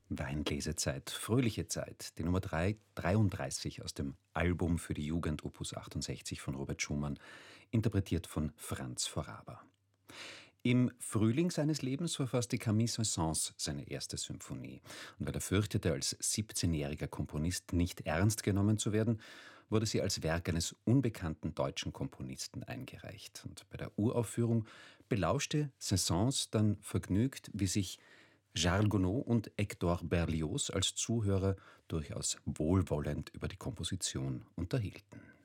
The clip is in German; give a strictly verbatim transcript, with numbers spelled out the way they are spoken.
Weinlesezeit, fröhliche Zeit, die Nummer drei, dreiunddreißig aus dem Album für die Jugend Opus achtundsechzig von Robert Schumann, interpretiert von Franz Voraber. Im Frühling seines Lebens verfasste Camille Saint-Saëns seine erste Symphonie. Und weil er fürchtete, als siebzehnjähriger Komponist nicht ernst genommen zu werden, wurde sie als Werk eines unbekannten deutschen Komponisten eingereicht. Und bei der Uraufführung belauschte Saint-Saëns dann vergnügt, wie sich Charles Gounod und Hector Berlioz als Zuhörer durchaus wohlwollend über die Komposition unterhielten.